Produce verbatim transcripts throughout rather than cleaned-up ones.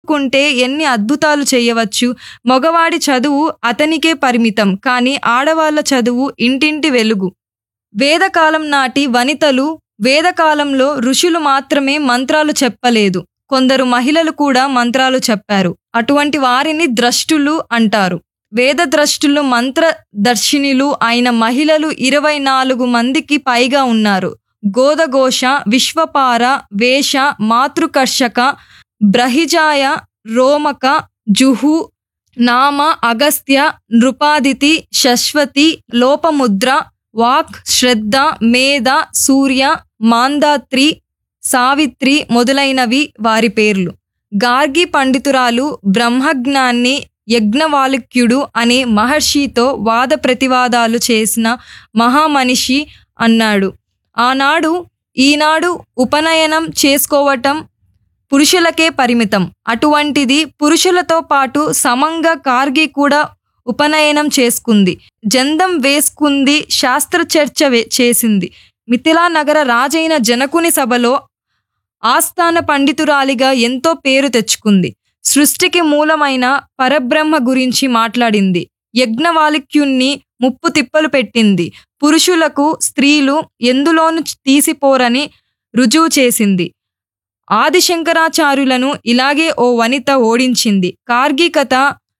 కుంటే ఎన్ని అద్భుతాలు చేయవచ్చు. మగవాడి చదువు అతనికే పరిమితం, కానీ ఆడవాళ్ళ చదువు ఇంటింటి వెలుగు. వేదకాలం నాటి వనితలు, వేదకాలంలో ఋషులు మాత్రమే మంత్రాలు చెప్పలేదు, కొందరు మహిళలు కూడా మంత్రాలు చెప్పారు. అటువంటి వారిని ద్రష్టులు అంటారు. వేదద్రష్టులు, మంత్రదర్శినులు అయిన మహిళలు ఇరవై నాలుగు మందికి పైగా ఉన్నారు. గోదఘోష, విశ్వపార, వేష, మాతృకర్షక, బ్రహిజాయ, రోమక, జుహు, నామ, అగస్త్య, నృపాదితి, శశ్వతి, లోపముద్ర, వాక్, శ్రద్ధ, మేధ, సూర్య, మాందాత్రి, సావిత్రి మొదలైనవి వారి పేర్లు. గార్గి పండితురాలు బ్రహ్మజ్ఞాన్ని యజ్ఞవాల్క్యుడు అనే మహర్షితో వాద ప్రతివాదాలు చేసిన మహామనిషి అన్నాడు. ఆనాడు ఈనాడు ఉపనయనం చేసుకోవటం పురుషులకే పరిమితం. అటువంటిది పురుషులతో పాటు సమంగా కార్గి కూడా ఉపనయనం చేసుకుంది, జందం వేసుకుంది, శాస్త్రచర్చ చేసింది. మిథిలా నగర రాజైన జనకుని సభలో ఆస్థాన పండితురాలిగా ఎంతో పేరు తెచ్చుకుంది. సృష్టికి మూలమైన పరబ్రహ్మ గురించి మాట్లాడింది. యజ్ఞవాల్క్యుణ్ణి ముప్పు తిప్పలు పెట్టింది. పురుషులకు స్త్రీలు ఎందులోనూ తీసిపోరని రుజువు చేసింది. ఆదిశంకరాచార్యులను ఇలాగే ఓ వనిత ఓడించింది. కార్గి కథ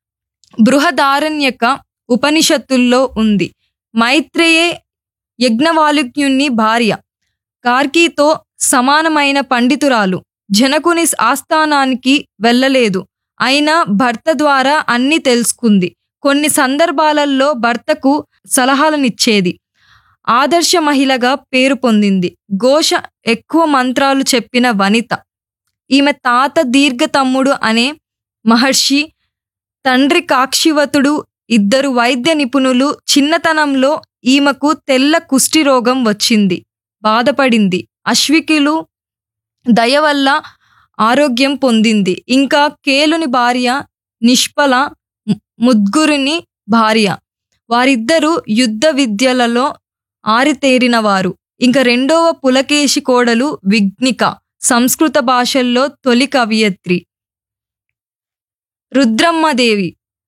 బృహదారణ్యక ఉపనిషత్తుల్లో ఉంది. మైత్రేయే యజ్ఞవాల్క్యుని భార్య, కార్గితో సమానమైన పండితురాలు. జనకుని ఆస్థానానికి వెళ్ళలేదు, అయినా భర్త ద్వారా అన్ని తెలుసుకుంది. కొన్ని సందర్భాలలో భర్తకు సలహాలనిచ్చేది. ఆదర్శ మహిళగా పేరు పొందింది. ఘోష ఎక్కువ మంత్రాలు చెప్పిన వనిత. ఈమె తాత దీర్ఘతమ్ముడు అనే మహర్షి, తండ్రి కాక్షివతుడు ఇద్దరు వైద్య నిపుణులు. చిన్నతనంలో ఈమెకు తెల్ల కుష్టి రోగం వచ్చింది, బాధపడింది. అశ్వికులు దయ వల్ల ఆరోగ్యం పొందింది. ఇంకా కేలుని భార్య నిష్పల, ముద్గురుని భార్య. వారిద్దరూ యుద్ధ విద్యలలో ఆరితేరినవారు. ఇంకా రెండవ పులకేశి కోడలు విఘ్నిక, సంస్కృత భాషల్లో తొలి కవయిత్రి. రుద్రమ్మదేవి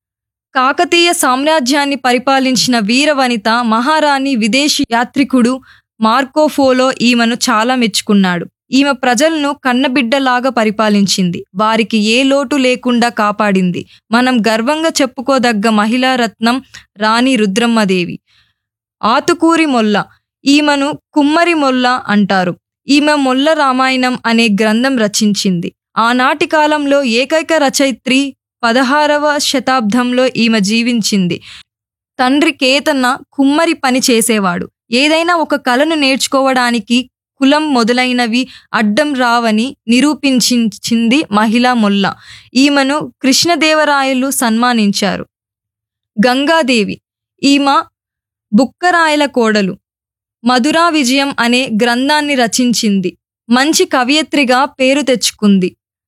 కాకతీయ సామ్రాజ్యాన్ని పరిపాలించిన వీరవనిత, మహారాణి. విదేశీ యాత్రికుడు మార్కోపోలో ఈమెను చాలా మెచ్చుకున్నాడు. ఈమె ప్రజలను కన్నబిడ్డలాగా పరిపాలించింది, వారికి ఏ లోటు లేకుండా కాపాడింది. మనం గర్వంగా చెప్పుకోదగ్గ మహిళా రత్నం రాణి రుద్రమ్మదేవి. ఆతుకూరి మొల్ల, ఈమెను కుమ్మరి మొల్ల అంటారు. ఈమె మొల్ల రామాయణం అనే గ్రంథం రచించింది. ఆనాటి కాలంలో ఏకైక రచయిత్రి. పదహారవ శతాబ్దంలో ఈమె జీవించింది. తండ్రి కేతన్న కుమ్మరి పని చేసేవాడు. ఏదైనా ఒక కళను నేర్చుకోవడానికి కులం మొదలైనవి అడ్డం రావని నిరూపించింది మహిళా మొల్ల. ఈమెను కృష్ణదేవరాయలు సన్మానించారు. గంగాదేవి, ఈమె బుక్కరాయల కోడలు. మధురా విజయం అనే గ్రంథాన్ని రచించింది. మంచి కవయిత్రిగా పేరు తెచ్చుకుంది.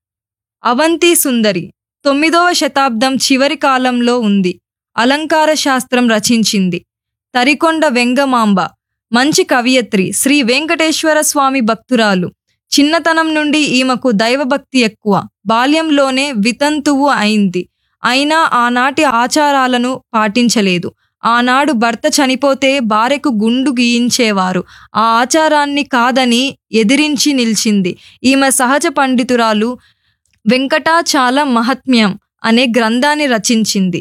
అవంతి సుందరి తొమ్మిదవ శతాబ్దం చివరి కాలంలో ఉంది. అలంకార శాస్త్రం రచించింది. తరికొండ వెంగమాంబ మంచి కవయిత్రి. శ్రీ వెంకటేశ్వర స్వామి భక్తురాలు. చిన్నతనం నుండి ఈమెకు దైవభక్తి ఎక్కువ. బాల్యంలోనే వితంతువు అయింది. అయినా ఆనాటి ఆచారాలను పాటించలేదు. ఆనాడు భర్త చనిపోతే భార్యకు గుండు గీయించేవారు. ఆ ఆచారాన్ని కాదని ఎదిరించి నిలిచింది. ఈమె సహజ పండితురాలు. వెంకటాచల మహాత్మ్యం అనే గ్రంథాన్ని రచించింది.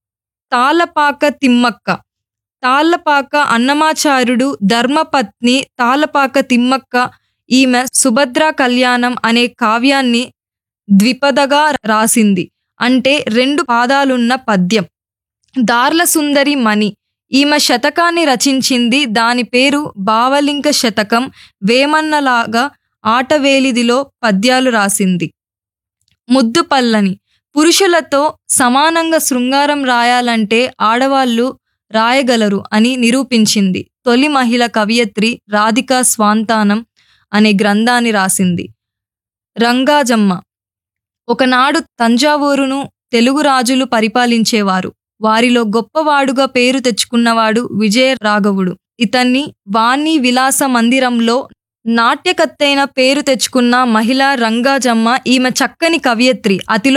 తాళ్ళపాక తిమ్మక్క, తాళ్ళపాక అన్నమాచార్యుడు ధర్మపత్ని తాళ్ళపాక తిమ్మక్క. ఈమె సుభద్రా కళ్యాణం అనే కావ్యాన్ని ద్విపదగా రాసింది, అంటే రెండు పాదాలున్న పద్యం. దార్ల సుందరి మణి, ఈమె శతకాన్ని రచించింది. దాని పేరు భావలింక శతకం. వేమన్నలాగా ఆటవేలిదిలో పద్యాలు రాసింది. ముద్దు పల్లని, పురుషులతో సమానంగా శృంగారం రాయాలంటే ఆడవాళ్లు రాయగలరు అని నిరూపించింది. తొలి మహిళ కవయిత్రి రాధికా స్వాంతానం అనే గ్రంథాన్ని రాసింది. రంగాజమ్మ, ఒకనాడు తంజావూరును తెలుగు రాజులు పరిపాలించేవారు. వారిలో గొప్పవాడుగా పేరు తెచ్చుకున్నవాడు విజయ రాఘవుడు. ఇతన్ని వాణి విలాస మందిరంలో నాట్యకత్తైన పేరు తెచ్చుకున్న మహిళ రంగాజమ్మ. ఈమె చక్కని కవయిత్రి. అతిలో